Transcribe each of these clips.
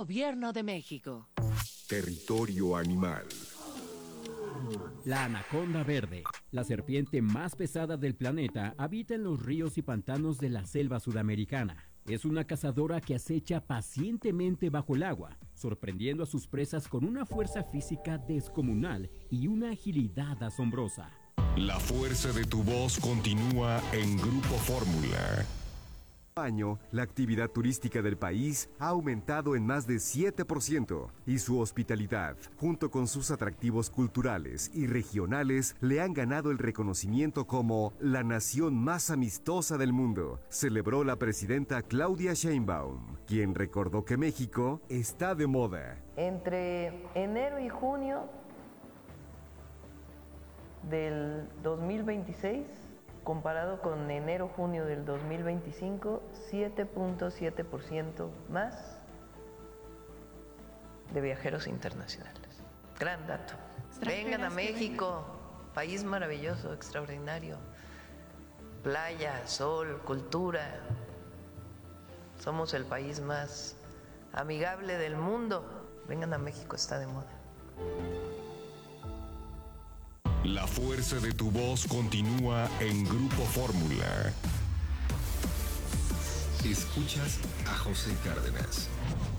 Gobierno de México. Territorio animal. La anaconda verde, la serpiente más pesada del planeta, habita en los ríos y pantanos de la selva sudamericana. Es una cazadora que acecha pacientemente bajo el agua, sorprendiendo a sus presas con una fuerza física descomunal y una agilidad asombrosa. La fuerza de tu voz continúa en Grupo Fórmula. Año, la actividad turística del país ha aumentado en más de 7% y su hospitalidad, junto con sus atractivos culturales y regionales, le han ganado el reconocimiento como la nación más amistosa del mundo, celebró la presidenta Claudia Sheinbaum, quien recordó que México está de moda. Entre enero y junio del 2026, comparado con enero-junio del 2025, 7.7% más de viajeros internacionales. Gran dato. Vengan a México, país maravilloso, extraordinario. Playa, sol, cultura. Somos el país más amigable del mundo. Vengan a México, está de moda. La fuerza de tu voz continúa en Grupo Fórmula. Escuchas a José Cárdenas.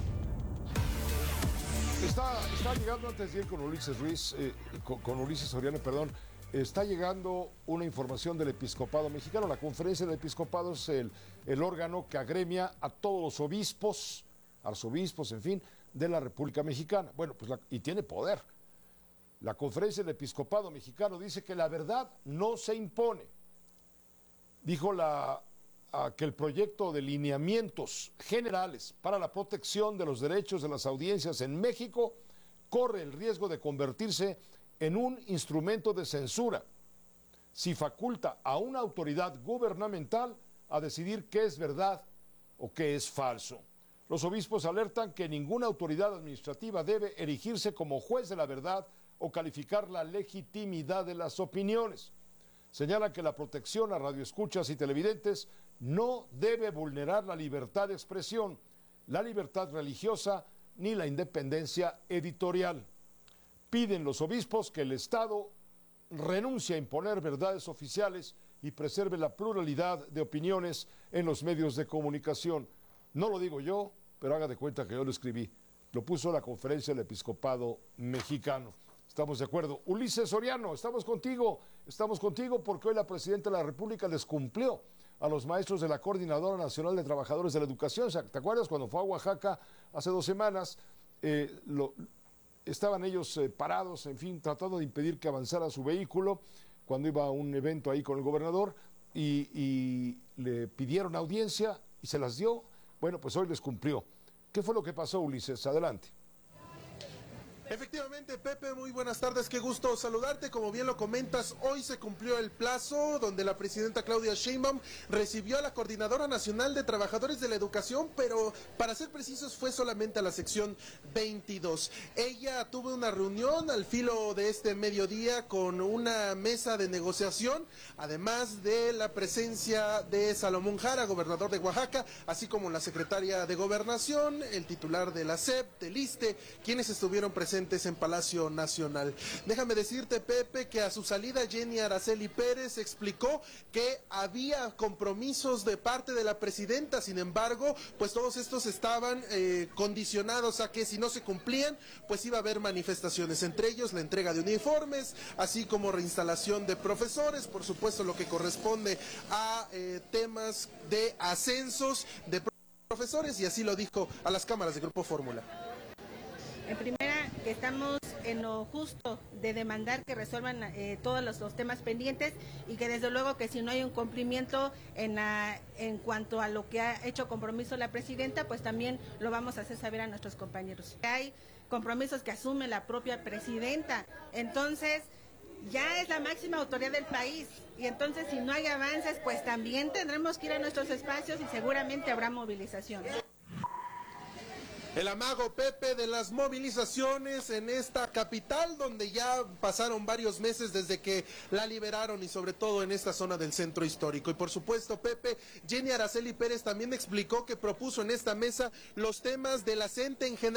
Está llegando, antes de ir con Ulises Ruiz, con Ulises Soriano, perdón, está llegando una información del Episcopado Mexicano. La Conferencia del Episcopado es el órgano que agremia a todos los obispos, arzobispos, en fin, de la República Mexicana. Bueno, pues y tiene poder. La Conferencia del Episcopado Mexicano dice que la verdad no se impone. Dijo que el proyecto de lineamientos generales para la protección de los derechos de las audiencias en México corre el riesgo de convertirse en un instrumento de censura si faculta a una autoridad gubernamental a decidir qué es verdad o qué es falso. Los obispos alertan que ninguna autoridad administrativa debe erigirse como juez de la verdad o calificar la legitimidad de las opiniones. Señala que la protección a radioescuchas y televidentes no debe vulnerar la libertad de expresión, la libertad religiosa ni la independencia editorial. Piden los obispos que el Estado renuncie a imponer verdades oficiales y preserve la pluralidad de opiniones en los medios de comunicación. No lo digo yo, pero haga de cuenta que yo lo escribí. Lo puso la Conferencia del Episcopado Mexicano. Estamos de acuerdo. Ulises Soriano, estamos contigo porque hoy la Presidenta de la República les cumplió a los maestros de la Coordinadora Nacional de Trabajadores de la Educación. ¿Te acuerdas cuando fue a Oaxaca hace 2 semanas? Estaban ellos parados, en fin, tratando de impedir que avanzara su vehículo cuando iba a un evento ahí con el gobernador y le pidieron audiencia y se las dio. Bueno, pues hoy les cumplió. ¿Qué fue lo que pasó, Ulises? Adelante. Efectivamente, Pepe, muy buenas tardes, qué gusto saludarte. Como bien lo comentas, hoy se cumplió el plazo donde la presidenta Claudia Sheinbaum recibió a la Coordinadora Nacional de Trabajadores de la Educación, pero para ser precisos fue solamente a la sección 22. Ella tuvo una reunión al filo de este mediodía con una mesa de negociación, además de la presencia de Salomón Jara, gobernador de Oaxaca, así como la secretaria de Gobernación, el titular de la SEP, del ISSSTE, quienes estuvieron presentes en Palacio Nacional. Déjame decirte, Pepe, que a su salida Jenny Araceli Pérez explicó que había compromisos de parte de la presidenta, sin embargo, pues todos estos estaban condicionados a que si no se cumplían, pues iba a haber manifestaciones, entre ellos la entrega de uniformes, así como reinstalación de profesores, por supuesto lo que corresponde a temas de ascensos de profesores, y así lo dijo a las cámaras de Grupo Fórmula. En primera, que estamos en lo justo de demandar que resuelvan todos los temas pendientes y que desde luego que si no hay un cumplimiento en cuanto a lo que ha hecho compromiso la presidenta, pues también lo vamos a hacer saber a nuestros compañeros. Hay compromisos que asume la propia presidenta, entonces ya es la máxima autoridad del país y entonces si no hay avances, pues también tendremos que ir a nuestros espacios y seguramente habrá movilización. El amago, Pepe, de las movilizaciones en esta capital, donde ya pasaron varios meses desde que la liberaron y sobre todo en esta zona del centro histórico. Y por supuesto, Pepe, Jenny Araceli Pérez también explicó que propuso en esta mesa los temas de la CENTE en general.